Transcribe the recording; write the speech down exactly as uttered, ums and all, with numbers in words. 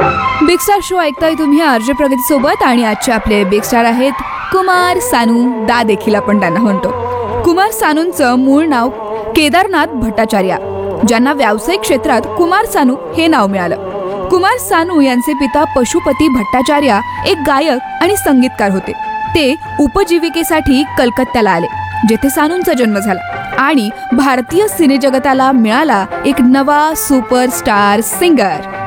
Big star show ऐकताय तुम्ही RJ प्रगती सोबत आणि आजचे आपले बिग स्टार आहेत कुमार सानू, दा देखील आपण त्यांना म्हणतो. कुमार सानूंचं मूळ नाव केदारनाथ भट्टाचार्य, ज्यांना व्यावसायिक क्षेत्रात कुमार सानू हे नाव मिळालं. कुमार सानू यांचे पिता पशुपती भट्टाचार्य एक गायक आणि संगीतकार होते. ते उपजीविकेसाठी कलकत्त्याला आले, जेथे सानूंचा जन्म झाला आणि भारतीय सिनेजगताला मिळाला एक नवा सुपरस्टार सिंगर.